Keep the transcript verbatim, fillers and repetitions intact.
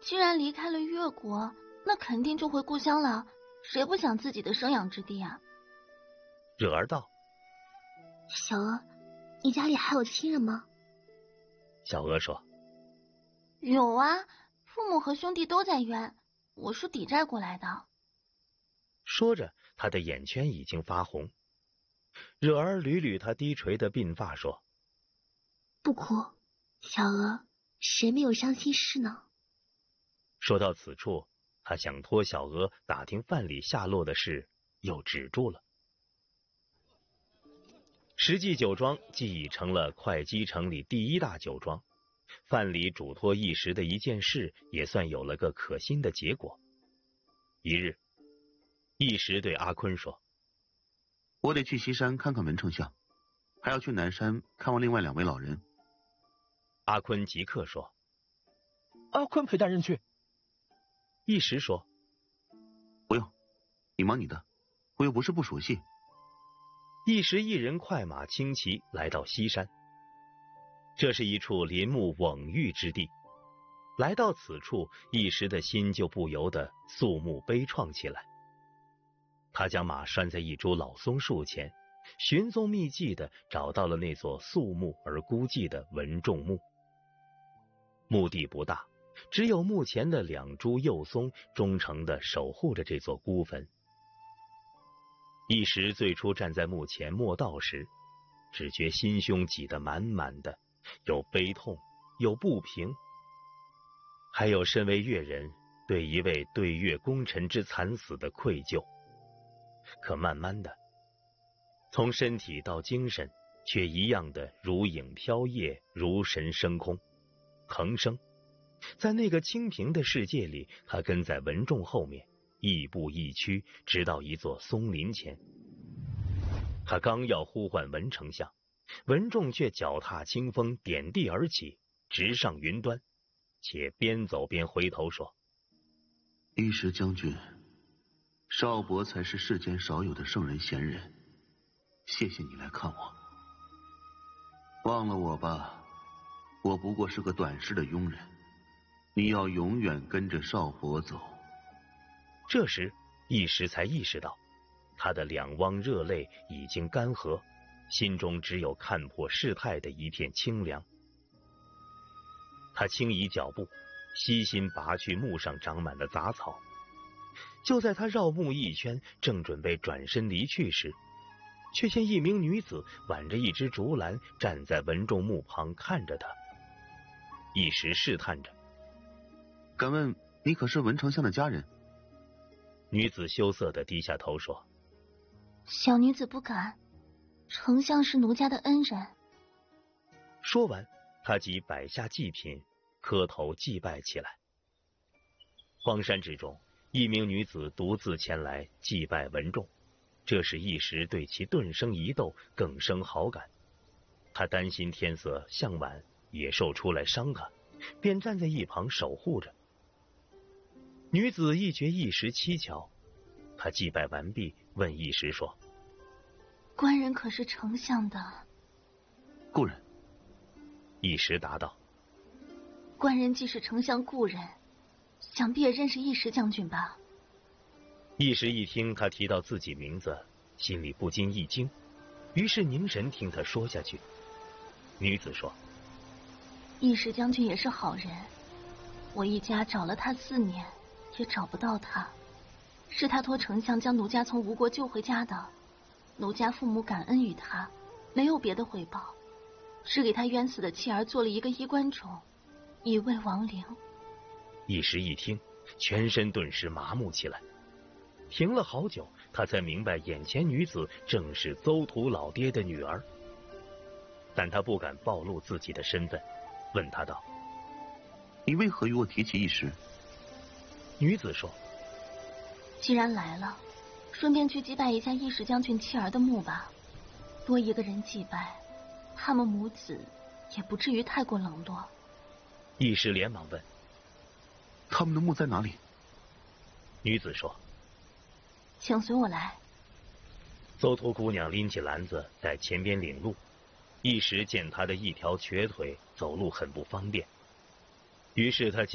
既然离开了越国，那肯定就回故乡了，谁不想自己的生养之地啊？ 惹儿道： 小娥，你家里还有亲人吗？ 小娥说： 有啊，父母和兄弟都在院，我是抵债过来的。 说着，他的眼圈已经发红。惹儿捋捋他低垂的鬓发说： 不哭，小娥，谁没有伤心事呢？ 说到此处，他想托小娥打听范蠡下落的事，又止住了。实际酒庄既已成了会稽城里第一大酒庄，范蠡嘱托一时的一件事也算有了个可心的结果。一日，一时对阿坤说： 我得去西山看看文丞相，还要去南山看望另外两位老人。 阿坤即刻说： 阿坤陪大人去。 一时说： 不用，你忙你的，我又不是不熟悉。 一时一人快马轻骑来到西山，这是一处林木蓊郁之地。来到此处，一时的心就不由得肃穆悲怆起来。他将马拴在一株老松树前，寻踪觅迹的找到了那座肃穆而孤寂的文仲墓。墓地不大，只有墓前的两株幼松忠诚的守护着这座孤坟。一时最初站在墓前默祷时，只觉心胸挤得满满的，有悲痛，有不平，还有身为越人对一位对越功臣之惨死的愧疚。可慢慢的，从身体到精神却一样的如影飘曳，如神升空。腾升在那个清平的世界里，他跟在文仲后面，亦步亦趋，直到一座松林前。他刚要呼唤文丞相，文仲却脚踏清风，点地而起，直上云端，且边走边回头说： 一时将军，少伯才是世间少有的圣人贤人，谢谢你来看我。忘了我吧，我不过是个短视的庸人，你要永远跟着少伯走。 这时一时才意识到，他的两汪热泪已经干涸，心中只有看破世态的一片清凉。他轻移脚步，悉心拔去墓上长满的杂草。就在他绕墓一圈，正准备转身离去时，却见一名女子挽着一只竹篮站在文仲墓旁看着他。一时试探着： 敢问你可是文丞相的家人？ 女子羞涩地低下头说： 小女子不敢，丞相是奴家的恩人。 说完，他即摆下祭品，磕头祭拜起来。荒山之中，一名女子独自前来祭拜文仲，这使一时对其顿生疑窦，更生好感。他担心天色向晚，野兽出来伤他，便站在一旁守护着。女子一觉一时蹊跷，她祭拜完毕，问一时说： 官人可是丞相的？ 故人。 一时答道： 官人既是丞相故人，想必也认识一时将军吧？ 一时一听他提到自己名字，心里不禁一惊，于是凝神听他说下去。女子说： 一时将军也是好人，我一家找了他四年，也找不到他，是他托丞相将奴家从吴国救回家的。奴家父母感恩于他，没有别的回报，只给他冤死的妻儿做了一个衣冠冢，以慰亡灵。 一时一听，全身顿时麻木起来。停了好久，他才明白眼前女子正是邹屠老爹的女儿，但他不敢暴露自己的身份，问他道： 你为何与我提起一时？ 女子说： 既然来了，顺便去祭拜一下一时将军妻儿的墓吧，多一个人祭拜，他们母子也不至于太过冷落。 一时连忙问： 他们的墓在哪里？ 女子说： 请随我来。 邹屠姑娘拎起篮子在前边领路，一时见她的一条瘸腿，走路很不方便，于是她